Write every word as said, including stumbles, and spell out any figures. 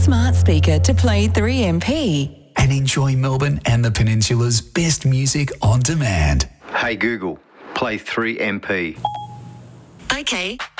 smart speaker to play three M P. And enjoy Melbourne and the Peninsula's best music on demand. Hey Google, play three M P. Okay.